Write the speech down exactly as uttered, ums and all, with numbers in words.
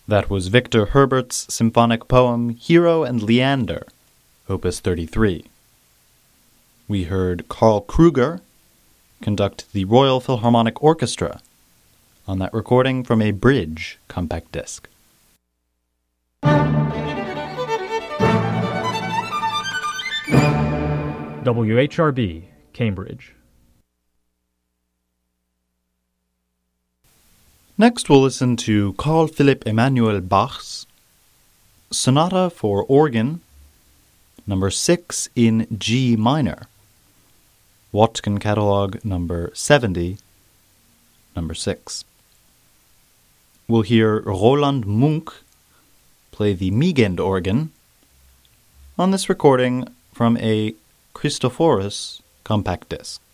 That was Victor Herbert's symphonic poem Hero and Leander, Opus thirty-three. We heard Karl Kruger conduct the Royal Philharmonic Orchestra on that recording from a Bridge compact disc. W H R B, Cambridge. Next we'll listen to Carl Philipp Emanuel Bach's Sonata for Organ, number six in G minor, Wattken Catalog number seventy, number six. We'll hear Roland Munk play the Migend organ on this recording from a Christophorus compact disc.